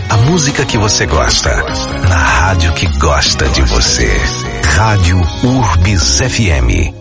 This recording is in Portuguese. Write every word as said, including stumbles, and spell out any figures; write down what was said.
A música que você gosta, na rádio que gosta de você. Rádio Urbis F M.